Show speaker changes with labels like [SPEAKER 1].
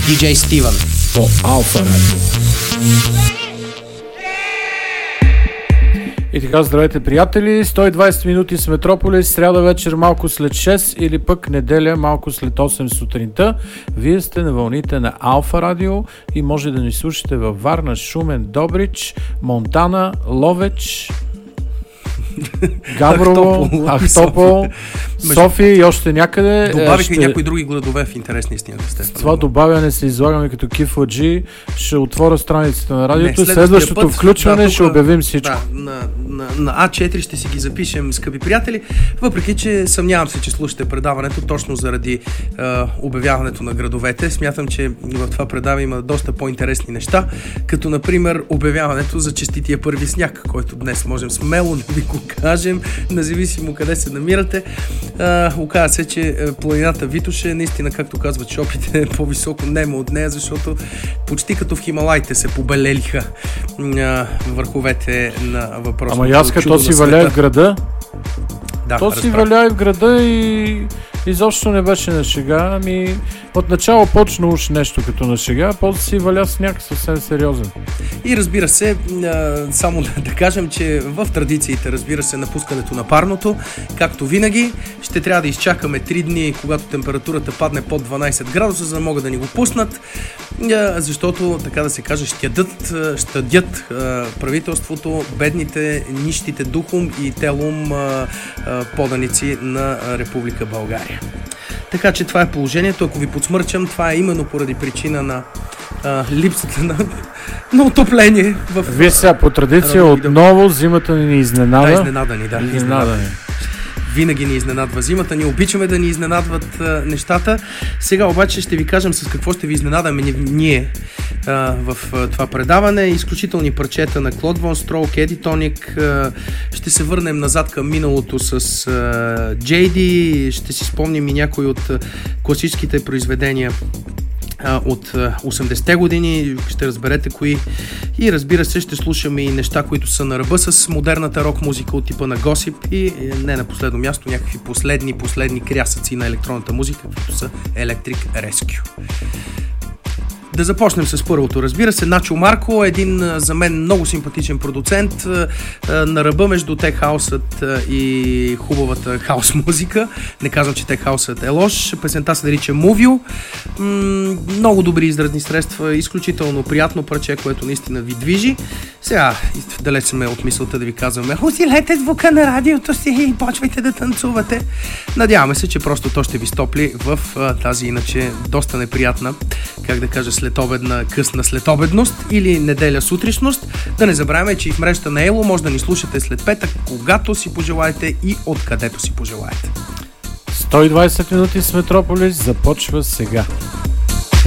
[SPEAKER 1] DJ Стивън
[SPEAKER 2] по Алфа Радио. И така, здравейте, приятели! 120 минути с Метрополис, сряда вечер малко след 6 или пък неделя малко след 8 сутринта. Вие сте на вълните на Алфа Радио и може да ни слушате във Варна, Шумен, Добрич, Монтана, Ловеч, Габрово, Ахтопол, София и още някъде.
[SPEAKER 1] Добавиха и някои други градове в интерес на истината.
[SPEAKER 2] С това добавяне се излагаме като кифладжи. Ще отворя страницата на радиото. Следващото включване ще обявим всичко.
[SPEAKER 1] Да, на А4 ще си ги запишем, скъпи приятели. Въпреки че съмнявам се, че слушате предаването точно заради обявяването на градовете. Смятам, че в това предаване има доста по-интересни неща, като например обявяването за честития първи сняг, който днес можем смело да ви го кажем, независимо къде се намирате. Оказва се, че планината Витоше наистина, както казват шопите, по-високо нема от нея, защото почти като в Хималайте се побелелиха върховете на въпроса.
[SPEAKER 2] Ама яска, то си валя в града?
[SPEAKER 1] Да,
[SPEAKER 2] то си валя в града и изобщо не беше на шега. Ами отначало почна уж нещо като на шега, после си валя сняг съвсем сериозен.
[SPEAKER 1] И разбира се, само да кажем, че в традициите, разбира се, напускането на парното, както винаги, ще трябва да изчакаме 3 дни, когато температурата падне под 12 градуса, за да могат да ни го пуснат, защото, така да се каже, щадят правителството, бедните, нищите духом и телом поданици на Република България. Така че това е положението. Ако ви подсмърчам, това е именно поради причина на липсата на отопление.
[SPEAKER 2] Вие сега по традиция отново зимата ни изненада.
[SPEAKER 1] Да, изненада ни. Винаги ни изненадва зимата. Ние обичаме да ни изненадват нещата. Сега обаче ще ви кажем с какво ще ви изненадаме ние в това предаване. Изключителни парчета на Клод Вон Строк, Еди Тоник. Ще се върнем назад към миналото с JD. Ще си спомним и някои от класическите произведения от 80-те години, ще разберете кои. И разбира се, ще слушаме и неща, които са на ръба с модерната рок музика от типа на Госип и не на последно място някакви последни крясъци на електронната музика, които са Electric Rescue. Да започнем с първото. Разбира се, Начо Марко, един за мен много симпатичен продуцент на ръба между теххаусът и хубавата хаус музика. Не казвам, че теххаусът е лош. Песента се нарича Мувио. Много добри изразни средства, изключително приятно парче, което наистина ви движи. Сега, далеч сме от мисълта да ви казваме: усилете звука на радиото си и почвайте да танцувате. Надяваме се, че просто то ще ви стопли в тази иначе доста неприятна, как да кажа, следобедна, късна следобедност или неделя сутрешност. Да не забравяме, че и в мрежата на Ело може да ни слушате след петък, когато си пожелаете и откъдето си пожелаете.
[SPEAKER 2] 120 минути с Метрополис започва сега.